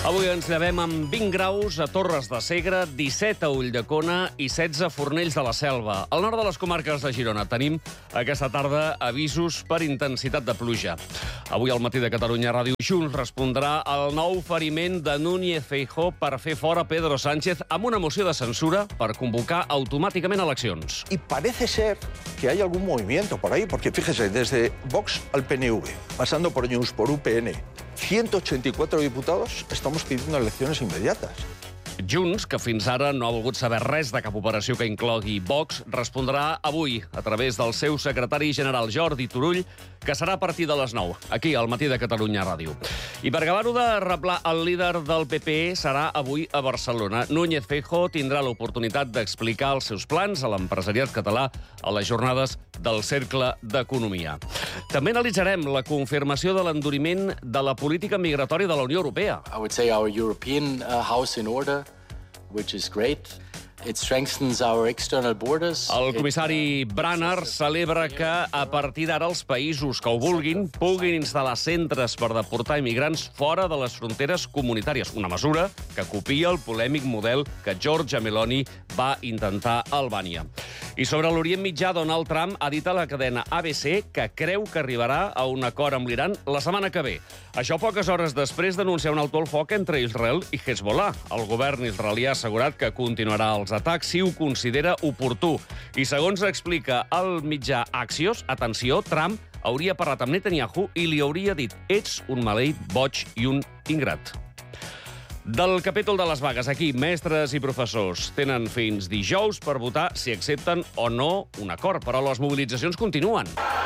Avui ens llevem amb 20 graus a Torres de Segre, 17 a Ulldecona i 16 a Fornells de la Selva. Al nord de les comarques de Girona tenim aquesta tarda avisos per intensitat de pluja. Avui al Matí de Catalunya Ràdio Junts respondrà al nou oferiment de Núñez Feijóo per fer fora Pedro Sánchez amb una moció de censura per convocar automàticament eleccions. Y parece ser que hay algún movimiento por ahí, porque fíjese, desde Vox al PNV, pasando por Junts, por UPN, 184 diputados, estamos pidiendo elecciones inmediatas. Junts, que fins ara no ha volgut saber res de cap operació que inclogui Vox, respondrà avui a través del seu secretari general Jordi Turull, que serà a partir de les 9, aquí al Matí de Catalunya Ràdio. I per acabar-ho de reblar, el líder del PP serà avui a Barcelona. Núñez Feijóo tindrà l'oportunitat d'explicar els seus plans a l'empresariat català a les jornades del Cercle d'Economia. També analitzarem la confirmació de l'enduriment de la política migratòria de la Unió Europea. I would say our European house in order, which is great. It strengthens our external borders. El comissari Branner celebra que a partir d'ara els països que ho vulguin puguin instal·lar centres per deportar immigrants fora de les fronteres comunitàries. Una mesura que copia el polèmic model que Giorgia Meloni va intentar a Albània. I sobre l'Orient Mitjà, Donald Trump ha dit a la cadena ABC que creu que arribarà a un acord amb l'Iran la setmana que ve. Això poques hores després d'anunciar un alto al foc entre Israel i Hezbollah. El govern israelià ha assegurat que continuarà els atacs si ho considera oportú. I segons explica el mitjà Axios, atenció, Trump hauria parlat amb Netanyahu i li hauria dit «Ets un maleït, boig i un ingrat». Del capítol de les vagues, aquí, mestres i professors tenen fins dijous per votar si accepten o no un acord, però les mobilitzacions continuen.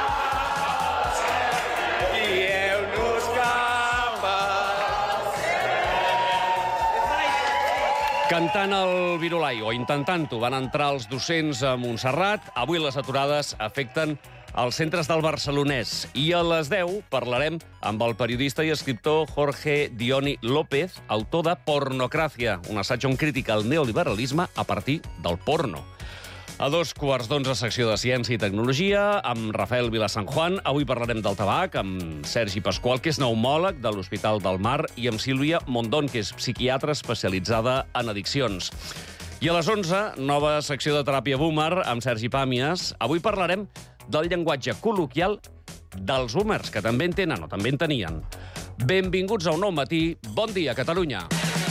Cantant el Virolai, o intentant-ho, van entrar els docents a Montserrat. Avui les aturades afecten als centres del Barcelonès. I a les 10 parlarem amb el periodista i escriptor Jorge Dioni López, autor de Pornocràcia, un assaig on critica el neoliberalisme a partir del porno. A 2:15, secció de Ciència i Tecnologia, amb Rafael Vilasanjuan. Avui parlarem del tabac, amb Sergi Pasqual, que és pneumòleg de l'Hospital del Mar, i amb Sílvia Mondón, que és psiquiatra especialitzada en addiccions. I a les 11, nova secció de Teràpia Boomer, amb Sergi Pàmies. Avui parlarem del llenguatge col·loquial dels boomers, que també en tenen o també en tenien. Benvinguts a un nou matí. Bon dia, Catalunya.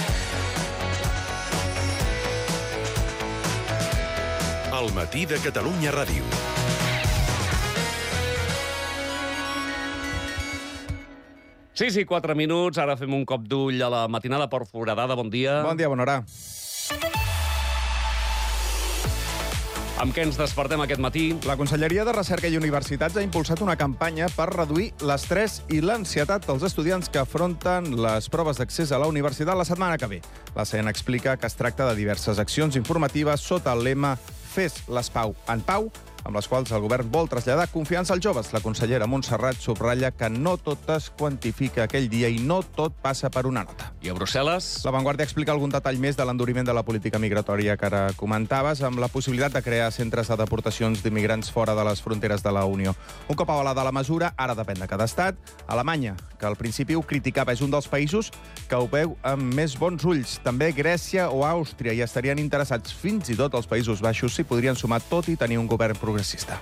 El Matí de Catalunya Ràdio. Sí, 4 minuts. Ara fem un cop d'ull a la matinada per Foradada. Bon dia. Bon dia, bona hora. Amb què ens despertem aquest matí? La Conselleria de Recerca i Universitats ha impulsat una campanya per reduir l'estrès i l'ansietat dels estudiants que afronten les proves d'accés a la universitat la setmana que ve. La CEN explica que es tracta de diverses accions informatives sota el lema Fes les Pau en Pau, amb les quals el govern vol traslladar confiança als joves. La consellera Montserrat subratlla que no tot es quantifica aquell dia i no tot passa per una nota. I a Brussel·les? La Vanguardia explica algun detall més de l'enduriment de la política migratòria que ara comentaves, amb la possibilitat de crear centres de deportacions d'immigrants fora de les fronteres de la Unió. Un cop avalada la mesura, ara depèn de cada estat. Alemanya, que al principi ho criticava, és un dels països que ho veu amb més bons ulls. També Grècia o Àustria hi estarien interessats. Fins i tot els Països Baixos s'hi podrien sumar, tot i tenir un govern progressista.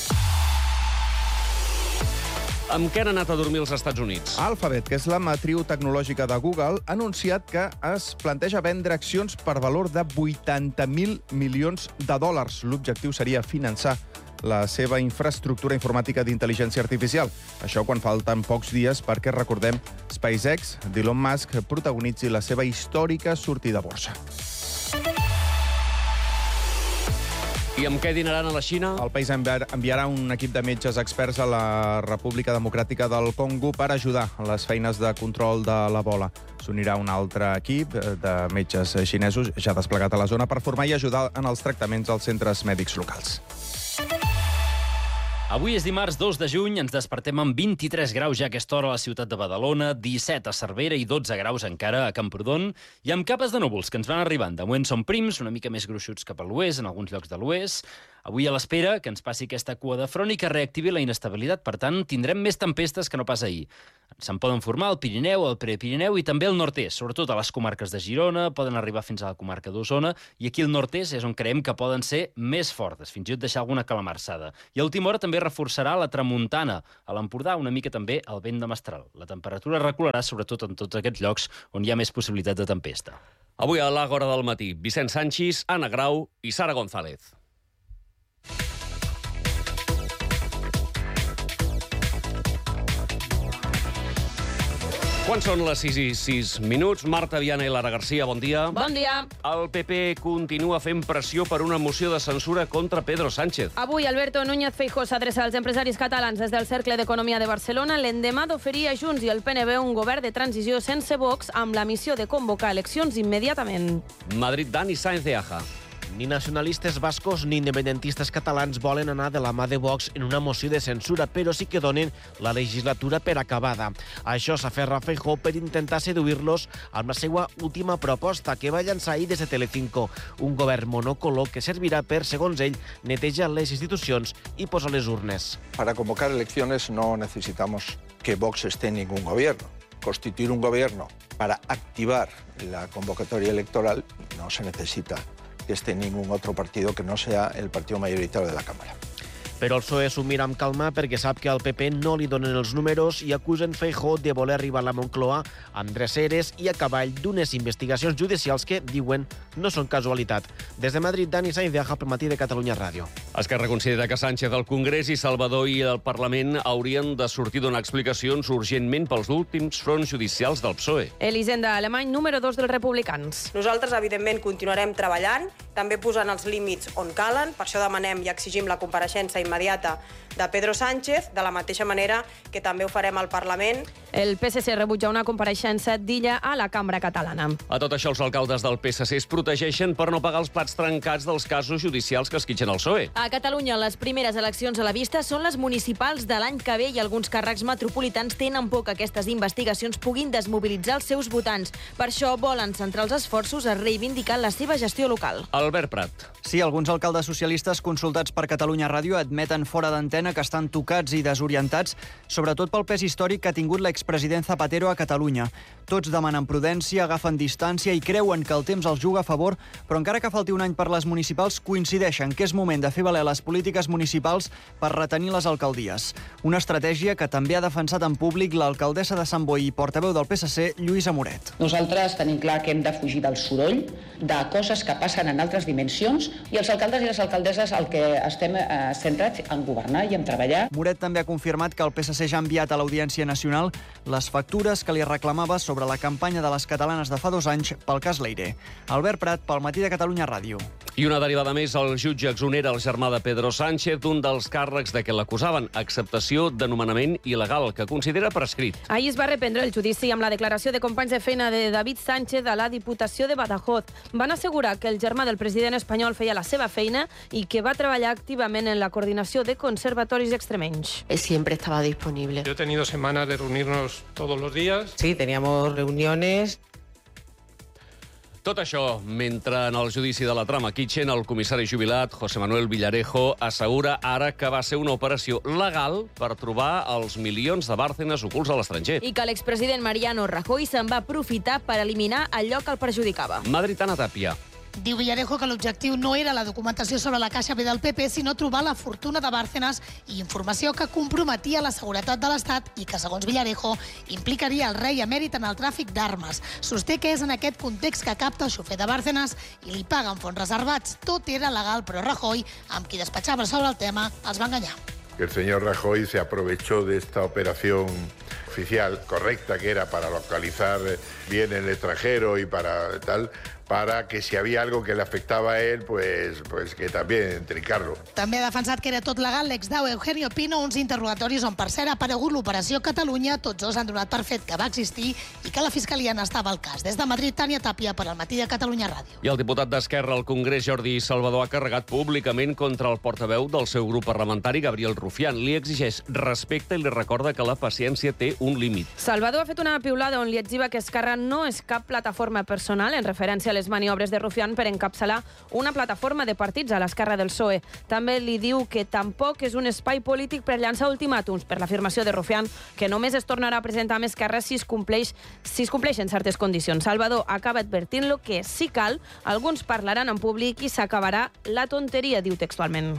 Amb què han anat a dormir els Estats Units? Alphabet, que és la matriu tecnològica de Google, ha anunciat que es planteja vendre accions per valor de 80.000 milions de dòlars. L'objectiu seria finançar la seva infraestructura informàtica d'intel·ligència artificial. Això quan falten pocs dies perquè, recordem, SpaceX d'Elon Musk protagonitzi la seva històrica sortida a borsa. I amb què dinaran a la Xina? El país enviarà un equip de metges experts a la República Democràtica del Congo per ajudar en les feines de control de l'Ebola. S'unirà un altre equip de metges xinesos ja desplegat a la zona per formar i ajudar en els tractaments als centres mèdics locals. Avui és dimarts 2 de juny, ens despertem amb 23 graus ja a aquesta hora a la ciutat de Badalona, 17 a Cervera i 12 graus encara a Camprodon, i amb capes de núvols que ens van arribant. De moment són prims, una mica més gruixuts cap a l'oest, en alguns llocs de l'oest. Avui a l'espera que ens passi aquesta cua de front i que reactivi la inestabilitat. Per tant, tindrem més tempestes que no pas ahir. Se'n poden formar al Pirineu, al Prepirineu i també al nord-est, sobretot a les comarques de Girona, poden arribar fins a la comarca d'Osona, i aquí al nord-est és on creiem que poden ser més fortes, fins i tot deixar alguna calamarsada. I a última hora també reforçarà la tramuntana, a l'Empordà una mica també el vent de mestral. La temperatura recularà sobretot en tots aquests llocs on hi ha més possibilitat de tempesta. Avui a l'Àgora del matí, Vicent Sanchis, Anna Grau i Sara González. Quan són les 6:06? Marta Viana i Lara Garcia, bon dia. Bon dia. El PP continua fent pressió per una moció de censura contra Pedro Sánchez. Avui Alberto Núñez Feijóo s'adreça als empresaris catalans des del Cercle d'Economia de Barcelona l'endemà d'oferir a Junts i el PNB un govern de transició sense Vox amb la missió de convocar eleccions immediatament. Madrid, Dani Sáenz de Aja. Ni nacionalistes bascos ni independentistes catalans volen anar de la mà de Vox en una moció de censura, però sí que donen la legislatura per acabada. Això s'aferra Feijóo per intentar seduir-los amb la seva última proposta, que va llançar ahir des de Telecinco, un govern monocolor que servirà per, segons ell, netejar les institucions i posar les urnes. Para convocar elecciones no necesitamos que Vox esté en ningún gobierno. Constituir un gobierno para activar la convocatoria electoral no se necesita que esté en ningún otro partido que no sea el partido mayoritario de la Cámara. Però el PSOE s'ho mira amb calma perquè sap que al PP no li donen els números i acusen Feijóo de voler arribar a la Moncloa amb dreceres i a cavall d'unes investigacions judicials que, diuen, no són casualitat. Des de Madrid, Dani Sáenz de Aja, pel Matí de Catalunya Ràdio. Esquerra considera que Sánchez al Congrés i Salvador i el Parlament haurien de sortir donar explicacions urgentment pels últims fronts judicials del PSOE. Elisenda Alemany, número 2 dels Republicans. Nosaltres, evidentment, continuarem treballant, també posant els límits on calen, per això demanem i exigim la compareixença immediata de Pedro Sánchez, de la mateixa manera que també ho farem al Parlament. El PSC rebutja una compareixença d'Illa a la Cambra Catalana. A tot això, els alcaldes del PSC es protegeixen per no pagar els plats trencats dels casos judicials que esquitxen el PSOE. A Catalunya, les primeres eleccions a la vista són les municipals de l'any que ve i alguns càrrecs metropolitans tenen por que aquestes investigacions puguin desmobilitzar els seus votants. Per això volen centrar els esforços a reivindicar la seva gestió local. Albert Prat. Sí, alguns alcaldes socialistes consultats per Catalunya Ràdio admeten fora d'antena que estan tocats i desorientats, sobretot pel pes històric que ha tingut l'expresident Zapatero a Catalunya. Tots demanen prudència, agafen distància i creuen que el temps els juga a favor, però encara que falti un any per les municipals, coincideixen que és moment de fer valer les polítiques municipals per retenir les alcaldies. Una estratègia que també ha defensat en públic l'alcaldessa de Sant Boi i portaveu del PSC, Lluïsa Moret. Nosaltres tenim clar que hem de fugir del soroll, de coses que passen en altres dimensions, i els alcaldes i les alcaldesses el que estem centrats en governar i en treballar. Moret també ha confirmat que el PSC ja ha enviat a l'Audiència Nacional les factures que li reclamava sobre la campanya de les catalanes de fa 2 anys pel cas Leire. Albert Prat, pel Matí de Catalunya Ràdio. I una derivada més, el jutge exonera el germà de Pedro Sánchez d'un dels càrrecs de què l'acusaven, acceptació de nomenament il·legal, que considera prescrit. Ahir es va reprendre el judici amb la declaració de companys de feina de David Sánchez a la Diputació de Badajoz. Van assegurar que el germà del president espanyol feia la seva feina i que va treballar activament en la coordinació de conservatoris extremenys. Siempre estaba disponible. Yo he tenido semanas de reunirnos todos los días. Sí, teníamos reuniones. Tot això, mentre en el judici de la trama Kitchen, el comissari jubilat, José Manuel Villarejo, assegura ara que va ser una operació legal per trobar els milions de Bárcenas ocults a l'estranger. I que l'expresident Mariano Rajoy se'n va aprofitar per eliminar allò que el perjudicava. Madrid, Ana Tàpia. Diu Villarejo que l'objectiu no era la documentació sobre la caixa B del PP, sinó trobar la fortuna de Bárcenas i informació que comprometia la seguretat de l'Estat i que, segons Villarejo, implicaria el rei emèrit en el tràfic d'armes. Sosté que és en aquest context que capta el xofer de Bárcenas i li paguen fons reservats. Tot era legal, però Rajoy, amb qui despatxava sobre el tema, els va enganyar. El señor Rajoy se aprovechó de esta operación oficial correcta que era para localizar bien el extranjero y para tal, para que si había algo que le afectaba a él, pues que también trincarlo. També ha defensat que era tot legal l'ex-DAO Eugenio Pino, uns interrogatoris on, per cert, ha aparegut l'Operació Catalunya. Tots dos han donat per fet que va existir i que la Fiscalia n'estava al cas. Des de Madrid, Tània Tàpia, per al Matí de Catalunya Ràdio. I el diputat d'Esquerra al Congrés, Jordi Salvador, ha carregat públicament contra el portaveu del seu grup parlamentari, Gabriel Rufián. Li exigeix respecte i li recorda que la paciència té un límit. Salvador ha fet una piulada on li etziba que Esquerra no és cap plataforma personal en referència a les maniobres de Rufián per encapçalar una plataforma de partits a l'esquerra del PSOE. També li diu que tampoc és un espai polític per llançar ultimàtums per l'afirmació de Rufián, que només es tornarà a presentar amb Esquerra si es compleixen certes condicions. Salvador acaba advertint-lo que, si cal, alguns parlaran en públic i s'acabarà la tonteria, diu textualment.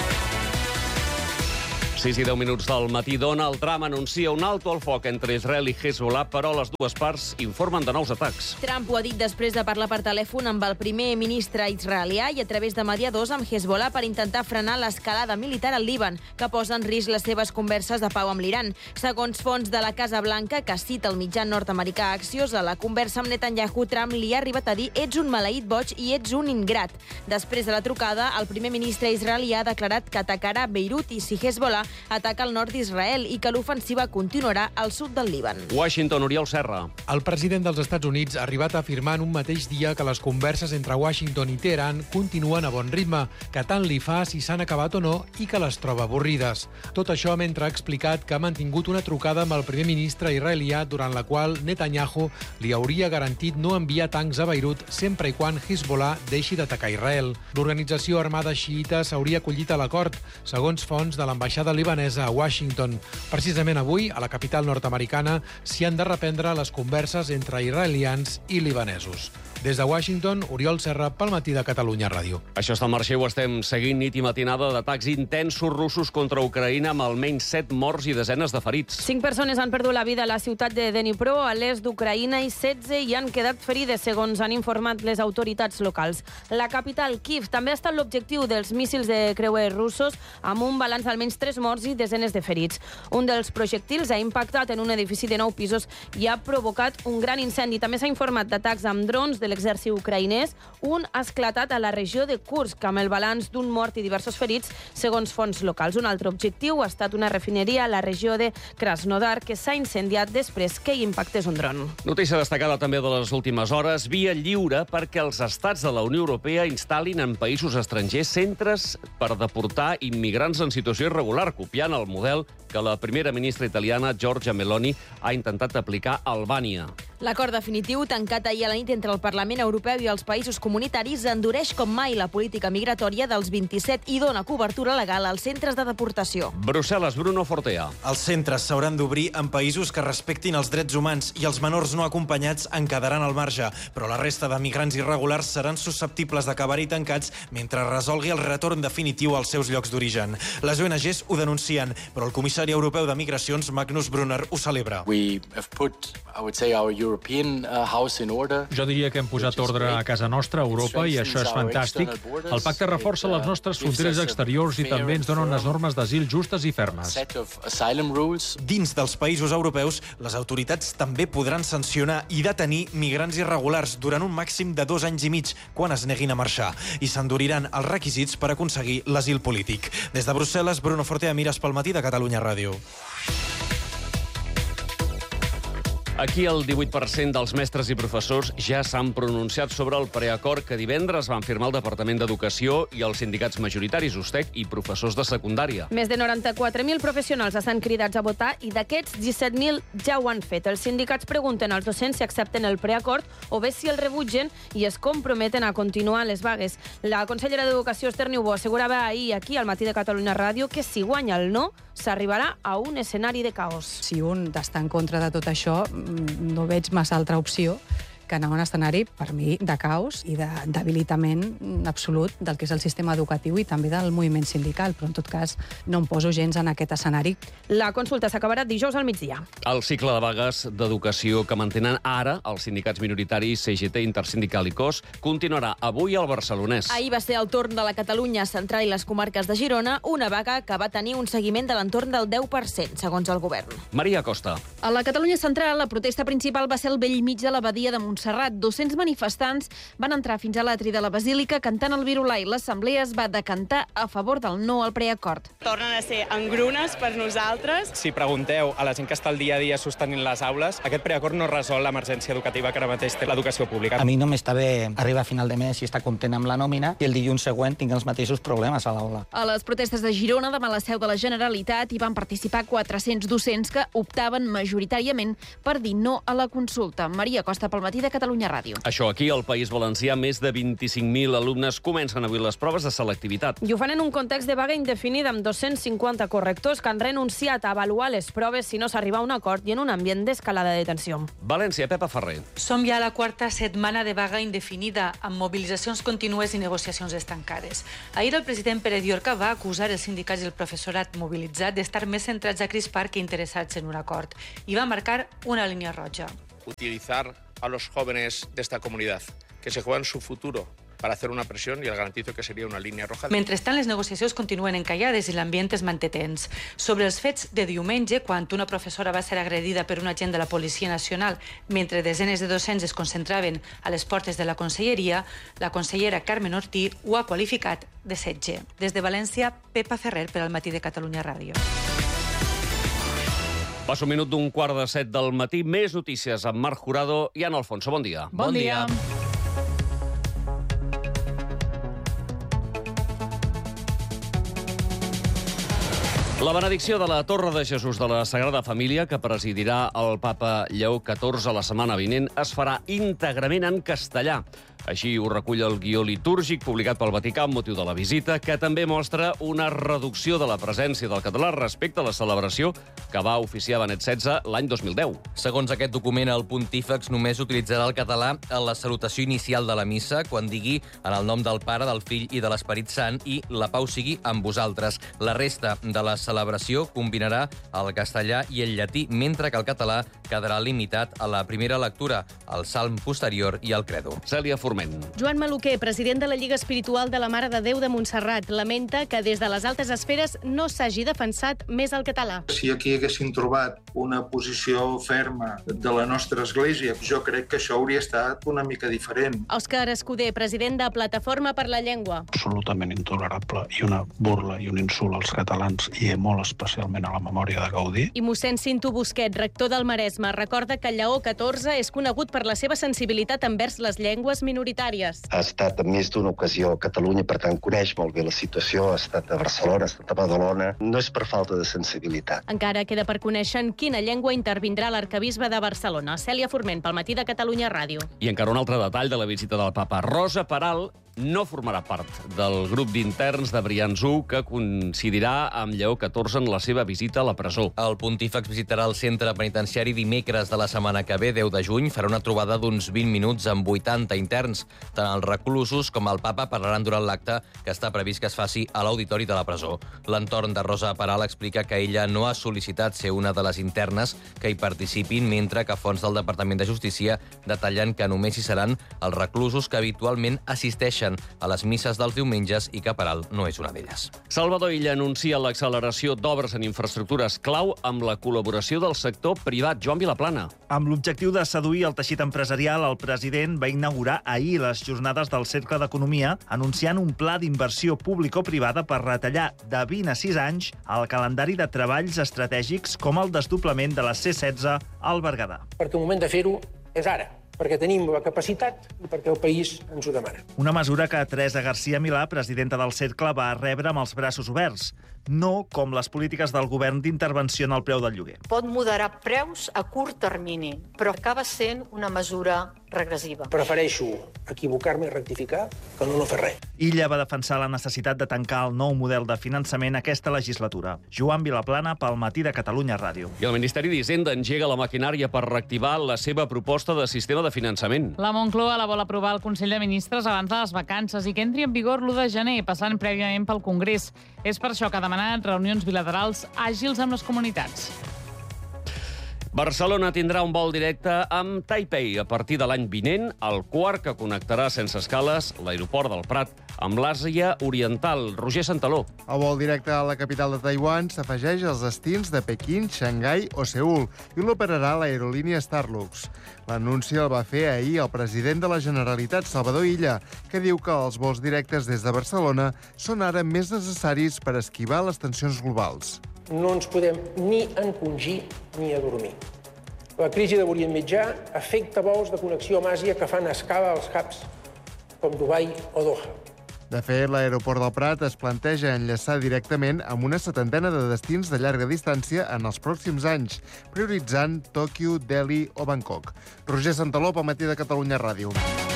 6 i 10 minuts del matí. Donald Trump anuncia un alto al foc entre Israel i Hezbollah, però les dues parts informen de nous atacs. Trump ho ha dit després de parlar per telèfon amb el primer ministre israelià i a través de mediadors amb Hezbollah per intentar frenar l'escalada militar al Líban, que posa en risc les seves converses de pau amb l'Iran. Segons fonts de la Casa Blanca, que cita el mitjà nord-americà Axios, a la conversa amb Netanyahu, Trump li ha arribat a dir «ets un maleït boig i ets un ingrat». Després de la trucada, el primer ministre israelià ha declarat que atacarà Beirut i si Hezbollah ataca al nord d'Israel i que l'ofensiva continuarà al sud del Líban. Washington, Oriol Serra. El president dels Estats Units ha arribat a afirmar en un mateix dia que les converses entre Washington i Teheran continuen a bon ritme, que tant li fa si s'han acabat o no i que les troba avorrides. Tot això mentre ha explicat que ha mantingut una trucada amb el primer ministre israelià durant la qual Netanyahu li hauria garantit no enviar tancs a Beirut sempre i quan Hezbollah deixi d'atacar Israel. L'organització armada xiïta s'hauria acollit a l'acord, segons fonts de l'ambaixada libanesa a Washington. Precisament avui, a la capital nord-americana, s'hi han de reprendre les converses entre israelians i libanesos. Des de Washington, Oriol Serra, pel Matí de Catalunya Ràdio. Això està al marxer, ho estem seguint nit i matinada d'atacs intensos russos contra Ucraïna amb almenys 7 morts i desenes de ferits. 5 persones han perdut la vida a la ciutat de Dnipro, a l'est d'Ucraïna, i 16 hi han quedat ferides, segons han informat les autoritats locals. La capital, Kiev, també ha estat l'objectiu dels míssils de creuer russos, amb un balanç d'almenys 3 morts i desenes de ferits. Un dels projectils ha impactat en un edifici de 9 pisos i ha provocat un gran incendi. També s'ha informat d'atacs amb drons de l'exèrcit ucraïnès. Un ha esclatat a la regió de Kursk, amb el balanç d'un mort i diversos ferits, segons fonts locals. Un altre objectiu ha estat una refineria a la regió de Krasnodar, que s'ha incendiat després que hi impactés un dron. Notícia destacada també de les últimes hores: via lliure perquè els estats de la Unió Europea instal·lin en països estrangers centres per deportar immigrants en situació irregular, copiant el model que la primera ministra italiana, Giorgia Meloni, ha intentat aplicar a Albània. L'acord definitiu, tancat ahir a la nit entre el Parlament Europeu i els països comunitaris, endureix com mai la política migratòria dels 27 i dona cobertura legal als centres de deportació. Brussel·les, Bruno Fortea. Els centres s'hauran d'obrir en països que respectin els drets humans i els menors no acompanyats en quedaran al marge, però la resta de migrants irregulars seran susceptibles d'acabar-hi tancats mentre resolgui el retorn definitiu als seus llocs d'origen. Les ONGs ho denuncien, però el comissari europeu de Migracions, Magnus Brunner, ho celebra. We have put, I would say, our European house in order. Jo diria que hem posat ordre a casa nostra, a Europa, i això és fantàstic. El pacte reforça les nostres fronteres exteriors i també ens dona unes normes d'asil justes i fermes. Dins dels països europeus, les autoritats també podran sancionar i detenir migrants irregulars durant un màxim de 2 anys i mig quan es neguin a marxar, i s'enduriran els requisits per aconseguir l'asil polític. Des de Brussel·les, Bruno Fortea, Mires pel Matí de Catalunya Ràdio. Aquí el 18% dels mestres i professors ja s'han pronunciat sobre el preacord que divendres van firmar el Departament d'Educació i els sindicats majoritaris, USTEC, i professors de secundària. Més de 94.000 professionals estan cridats a votar i d'aquests 17.000 ja ho han fet. Els sindicats pregunten als docents si accepten el preacord o bé si el rebutgen i es comprometen a continuar les vagues. La consellera d'Educació, Esther Niubó, assegurava ahir aquí al Matí de Catalunya Ràdio que si guanya el no, s'arribarà a un escenari de caos. Si un està en contra de tot això, no veig massa altra opció que anar a un escenari, per mi, de caos i de debilitament absolut del que és el sistema educatiu i també del moviment sindical, però en tot cas no em poso gens en aquest escenari. La consulta s'acabarà dijous al migdia. El cicle de vagues d'educació que mantenen ara els sindicats minoritaris CGT, Intersindical i COS continuarà avui al Barcelonès. Ahir va ser el torn de la Catalunya Central i les comarques de Girona, una vaga que va tenir un seguiment de l'entorn del 10%, segons el govern. Maria Costa. A la Catalunya Central, la protesta principal va ser al bell mig de l'abadia de Montserrat. 200 manifestants van entrar fins a l'atri de la Basílica cantant el Virolà i l'assemblea es va decantar a favor del no al preacord. Tornen a ser engrunes per nosaltres. Si pregunteu a la gent que està al dia a dia sostenint les aules, aquest preacord no resol l'emergència educativa que ara mateix té l'educació pública. A mi no m'està bé arribar a final de mes i estar content amb la nòmina i el dilluns següent tinc els mateixos problemes a l'aula. A les protestes de Girona, demà a la seu de la Generalitat, hi van participar 400 docents que optaven majoritàriament per dir no a la consulta. Maria Costa, pel Matí de Catalunya Ràdio. Això aquí, al País Valencià, més de 25.000 alumnes comencen avui les proves de selectivitat. I ho fan en un context de vaga indefinida amb 250 correctors que han renunciat a avaluar les proves si no s'arriba a un acord i en un ambient d'escalada de tensió. València, Pepa Ferrer. Som ja a la quarta setmana de vaga indefinida, amb mobilitzacions contínues i negociacions estancades. Ahir el president Pérez Llorca va acusar els sindicats i el professorat mobilitzat d'estar més centrats a crispar que interessats en un acord i va marcar una línia roja. Utilizar a los jóvenes de esta comunidad, que se juegan su futuro, para hacer una presión, y el garantizo que sería una línia roja. Mentrestant, les negociacions continuen encallades i l'ambient es manté tens. Sobre els fets de diumenge, quan una professora va ser agredida per un agent de la Policia Nacional mentre desenes de docents es concentraven a les portes de la conselleria, la consellera Carmen Ortí ho ha qualificat de setge. Des de València, Pepa Ferrer per al Matí de Catalunya Ràdio. Passa un minut d'un 6:45 del matí. Més notícies amb Marc Jurado i Ana Alfonso. Bon dia. Bon dia. La benedicció de la Torre de Jesús de la Sagrada Família, que presidirà el papa Lleó XIV la setmana vinent, es farà íntegrament en castellà. Així ho recull el guió litúrgic publicat pel Vaticà amb motiu de la visita, que també mostra una reducció de la presència del català respecte a la celebració que va oficiar Benet XVI l'any 2010. Segons aquest document, el pontífex només utilitzarà el català en la salutació inicial de la missa, quan digui en el nom del Pare, del Fill i de l'Esperit Sant i la pau sigui amb vosaltres. La resta de la celebració combinarà el castellà i el llatí, mentre que el català quedarà limitat a la primera lectura, el salm posterior i el credo. Cèlia Forment. Joan Maluquer, president de la Lliga Espiritual de la Mare de Déu de Montserrat, lamenta que des de les altes esferes no s'hagi defensat més el català. Si aquí haguessin trobat una posició ferma de la nostra església, jo crec que això hauria estat una mica diferent. Òscar Escudé, president de Plataforma per la Llengua. Absolutament intolerable i una burla i un insult als catalans i molt especialment a la memòria de Gaudí. I mossèn Cinto Busquet, rector del Maresme, recorda que Lleó XIV és conegut per la seva sensibilitat envers les llengües minoritàries. Ha estat en més d'una ocasió a Catalunya, per tant coneix molt bé la situació, ha estat a Barcelona, ha estat a Badalona. No és per falta de sensibilitat. Encara queda per conèixer en quina llengua intervindrà l'arcabisbe de Barcelona. Cèlia Forment, pel Matí de Catalunya Ràdio. I encara un altre detall de la visita del papa. Rosa Peral no formarà part del grup d'interns de Brians-1 que coincidirà amb Lleó XIV en la seva visita a la presó. El pontífex visitarà el centre penitenciari dimecres de la setmana que ve, 10 de juny. Farà una trobada d'uns 20 minuts amb 80 interns. Tant els reclusos com el papa parlaran durant l'acte, que està previst que es faci a l'auditori de la presó. L'entorn de Rosa Peral explica que ella no ha sol·licitat ser una de les internes que hi participin, mentre que fonts del Departament de Justícia detallen que només hi seran els reclusos que habitualment assisteixen a les misses dels diumenges i que Peral no és una d'elles. Salvador Illa anuncia l'acceleració d'obres en infraestructures clau amb la col·laboració del sector privat. Joan Vilaplana. Amb l'objectiu de seduir el teixit empresarial, el president va inaugurar ahir les jornades del Cercle d'Economia, anunciant un pla d'inversió público-privada per retallar de 20 a 6 anys el calendari de treballs estratègics com el desdoblament de la C-16 al Berguedà. Perquè el moment de fer-ho és ara, perquè tenim la capacitat i perquè el país ens ho demana. Una mesura que Teresa García Milà, presidenta del Cercle, va rebre amb els braços oberts. No com les polítiques del govern d'intervenció en el preu del lloguer. Pot moderar preus a curt termini, però acaba sent una mesura regressiva. Prefereixo equivocar-me i rectificar que no fer res. Illa va defensar la necessitat de tancar el nou model de finançament aquesta legislatura. Joan Vilaplana, pel Matí de Catalunya Ràdio. I el Ministeri d'Hisenda engega la maquinària per reactivar la seva proposta de sistema de finançament. La Moncloa la vol aprovar al Consell de Ministres abans de les vacances i que entri en vigor l'1 de gener, passant prèviament pel Congrés. És per això que ha demanat reunions bilaterals àgils amb les comunitats. Barcelona tindrà un vol directe amb Taipei a partir de l'any vinent, el quart que connectarà sense escales l'aeroport del Prat amb l'Àsia Oriental. Roger Santaló. El vol directe a la capital de Taiwan s'afegeix als destins de Pequín, Xangai o Seül i l'operarà l'aerolínia Starlux. L'anunci el va fer ahir el president de la Generalitat, Salvador Illa, que diu que els vols directes des de Barcelona són ara més necessaris per esquivar les tensions globals. No ens podem ni encongir ni adormir. La crisi de l'Orient Mitjà afecta vols de connexió amb Àsia que fan escala als hubs com Dubai o Doha. De fet, l'aeroport del Prat es planteja enllaçar directament amb una 70ena de destins de llarga distància en els pròxims anys, prioritzant Tòquio, Delhi o Bangkok. Roger Santaló, al Matí de Catalunya Ràdio.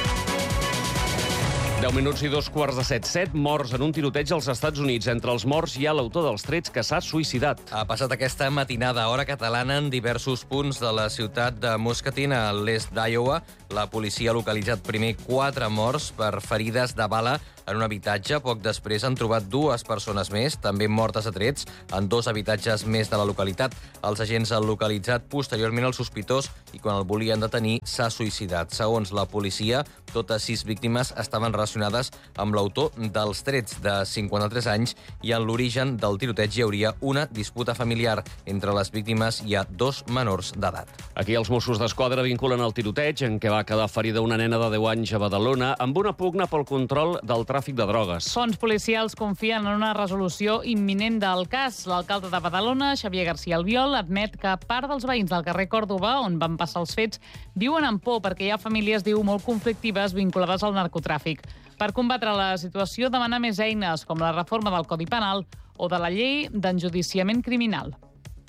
10 minuts i 2:15. 7 morts en un tiroteig als Estats Units. Entre els morts hi ha l'autor dels trets que s'ha suïcidat. Ha passat aquesta matinada a hora catalana en diversos punts de la ciutat de Muscatine, a l'est d'Iowa. La policia ha localitzat primer 4 morts per ferides de bala en un habitatge. Poc després han trobat 2 persones més, també mortes a trets, en 2 habitatges més de la localitat. Els agents han localitzat posteriorment el sospitós i quan el volien detenir s'ha suïcidat. Segons la policia, totes 6 víctimes estaven relacionades amb l'autor dels trets, de 53 anys, i en l'origen del tiroteig hi hauria una disputa familiar. Entre les víctimes hi ha 2 menors d'edat. Aquí els Mossos d'Esquadra vinculen el tiroteig en què va quedar ferida una nena de 10 anys a Badalona amb una pugna pel control del tràfic de drogues. Fons policials confien en una resolució imminent del cas. L'alcalde de Badalona, Xavier García Albiol, admet que part dels veïns del carrer Còrdova, on van passar els fets, viuen amb por perquè hi ha famílies, diu, molt conflictives vinculades al narcotràfic. Per combatre la situació demana més eines, com la reforma del Codi Penal o de la llei d'enjudiciament criminal.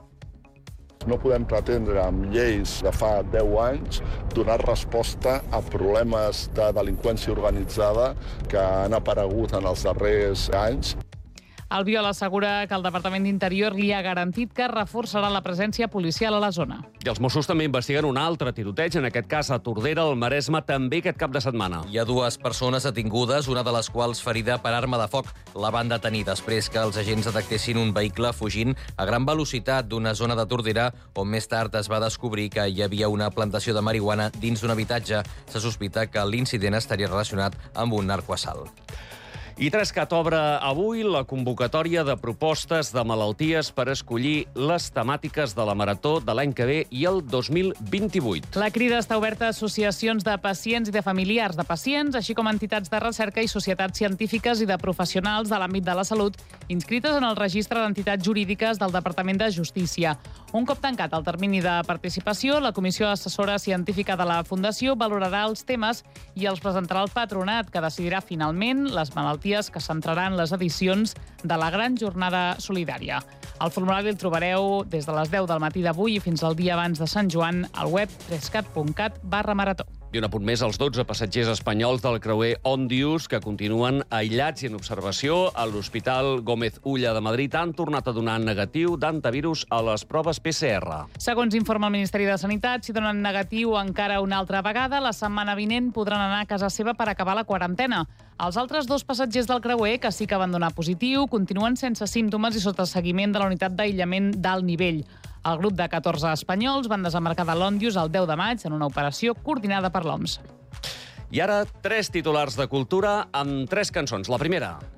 No podem pretendre, amb lleis de fa 10 anys, donar resposta a problemes de delinqüència organitzada que han aparegut en els darrers anys. Albiol assegura que el Departament d'Interior li ha garantit que reforçarà la presència policial a la zona. I els Mossos també investiguen un altre tiroteig, en aquest cas a Tordera, al Maresme, també aquest cap de setmana. Hi ha 2 persones detingudes, una de les quals ferida per arma de foc. La van detenir després que els agents detectessin un vehicle fugint a gran velocitat d'una zona de Tordera, on més tard es va descobrir que hi havia una plantació de marihuana dins d'un habitatge. Se sospita que l'incident estaria relacionat amb un narcoassalt. I Trescat obre avui la convocatòria de propostes de malalties per escollir les temàtiques de la Marató de l'any que ve i el 2028. La crida està oberta a associacions de pacients i de familiars de pacients, així com entitats de recerca i societats científiques i de professionals de l'àmbit de la salut inscrites en el registre d'entitats jurídiques del Departament de Justícia. Un cop tancat el termini de participació, la Comissió Assessora Científica de la Fundació valorarà els temes i els presentarà al patronat, que decidirà finalment les malalties que centraran les edicions de la Gran Jornada Solidària. El formulari el trobareu des de les 10 del matí d'avui i fins al dia abans de Sant Joan al web trescat.cat/marató. I un apunt més als 12 passatgers espanyols del creuer Ondius que continuen aïllats i en observació a l'Hospital Gómez Ulla de Madrid han tornat a donar negatiu d'antivirus a les proves PCR. Segons informa el Ministeri de Sanitat, si donen negatiu encara una altra vegada, la setmana vinent podran anar a casa seva per acabar la quarantena. Els altres 2 passatgers del creuer, que sí que van donar positiu, continuen sense símptomes i sota seguiment de la unitat d'aïllament d'alt nivell. El grup de 14 espanyols van desembarcar de l'Ondius el 10 de maig en una operació coordinada per l'OMS. I ara, 3 titulars de cultura amb 3 cançons. La primera.